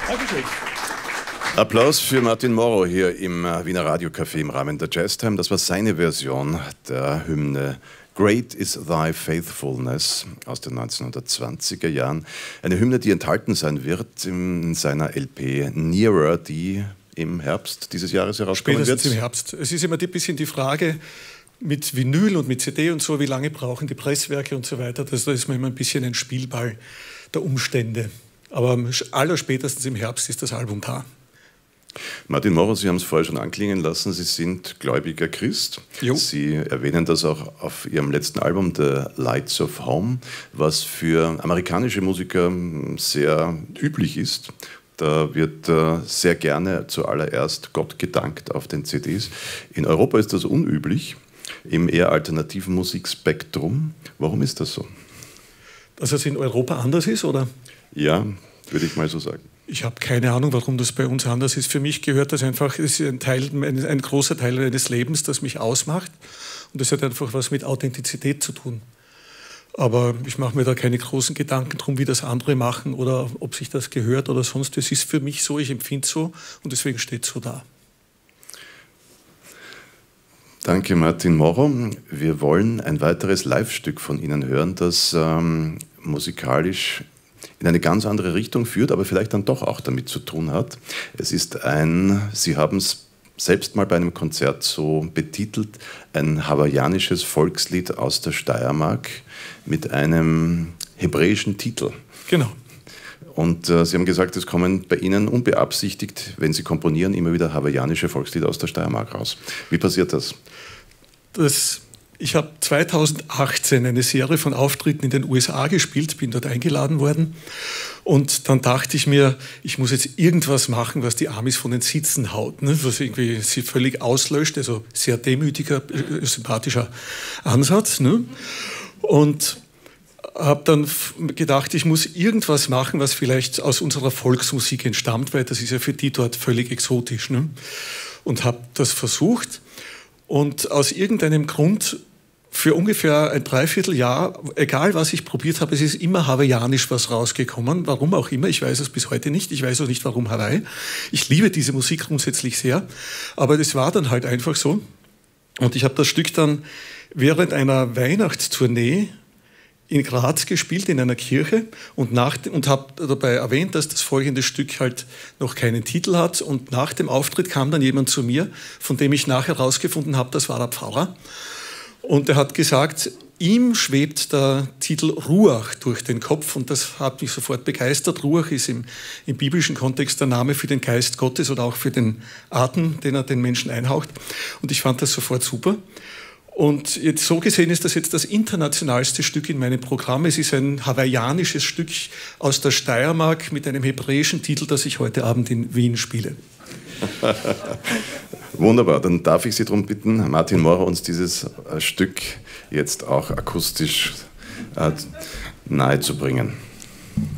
Dankeschön. Applaus für Martin Morrow hier im Wiener Radiocafé im Rahmen der Jazztime. Das war seine Version der Hymne Great is Thy Faithfulness aus den 1920er Jahren. Eine Hymne, die enthalten sein wird in seiner LP Nearer, die im Herbst dieses Jahres herauskommen wird. Spätestens im Herbst. Es ist immer ein bisschen die Frage mit Vinyl und mit CD und so, wie lange brauchen die Presswerke und so weiter. Da ist man immer ein bisschen ein Spielball der Umstände. Aber allerspätestens im Herbst ist das Album da. Martin Morrow, Sie haben es vorher schon anklingen lassen, Sie sind gläubiger Christ. Jo. Sie erwähnen das auch auf Ihrem letzten Album, The Lights of Home, was für amerikanische Musiker sehr üblich ist. Da wird sehr gerne zuallererst Gott gedankt auf den CDs. In Europa ist das unüblich, im eher alternativen Musikspektrum. Warum ist das so? Dass es in Europa anders ist, oder? Ja, würde ich mal so sagen. Ich habe keine Ahnung, warum das bei uns anders ist. Für mich gehört das einfach, es ist ein großer Teil meines Lebens, das mich ausmacht. Und das hat einfach was mit Authentizität zu tun. Aber ich mache mir da keine großen Gedanken drum, wie das andere machen oder ob sich das gehört oder sonst. Es ist für mich so, ich empfinde es so und deswegen steht es so da. Danke, Martin Morrow. Wir wollen ein weiteres Live-Stück von Ihnen hören, das musikalisch in eine ganz andere Richtung führt, aber vielleicht dann doch auch damit zu tun hat. Es ist Sie haben es selbst mal bei einem Konzert so betitelt, ein hawaiianisches Volkslied aus der Steiermark mit einem hebräischen Titel. Genau. Und Sie haben gesagt, es kommen bei Ihnen unbeabsichtigt, wenn Sie komponieren, immer wieder hawaiianische Volkslieder aus der Steiermark raus. Wie passiert das? Ich habe 2018 eine Serie von Auftritten in den USA gespielt, bin dort eingeladen worden und dann dachte ich mir, ich muss jetzt irgendwas machen, was die Amis von den Sitzen haut, ne? Was irgendwie sie völlig auslöscht, also sehr demütiger, sympathischer Ansatz. Ne? Und habe dann gedacht, ich muss irgendwas machen, was vielleicht aus unserer Volksmusik entstammt, weil das ist ja für die dort völlig exotisch. Ne? Und habe das versucht. Und aus irgendeinem Grund für ungefähr ein Dreivierteljahr, egal was ich probiert habe, es ist immer hawaiianisch was rausgekommen. Warum auch immer, ich weiß es bis heute nicht. Ich weiß auch nicht, warum Hawaii. Ich liebe diese Musik grundsätzlich sehr. Aber das war dann halt einfach so. Und ich habe das Stück dann während einer Weihnachtstournee in Graz gespielt, in einer Kirche und habe dabei erwähnt, dass das folgende Stück halt noch keinen Titel hat. Und nach dem Auftritt kam dann jemand zu mir, von dem ich nachher herausgefunden habe, das war der Pfarrer. Und er hat gesagt, ihm schwebt der Titel Ruach durch den Kopf und das hat mich sofort begeistert. Ruach ist im biblischen Kontext der Name für den Geist Gottes oder auch für den Atem, den er den Menschen einhaucht. Und ich fand das sofort super. Und jetzt so gesehen ist das jetzt das internationalste Stück in meinem Programm. Es ist ein hawaiianisches Stück aus der Steiermark mit einem hebräischen Titel, das ich heute Abend in Wien spiele. Wunderbar, dann darf ich Sie darum bitten, Martin Morrow uns dieses Stück jetzt auch akustisch nahezubringen.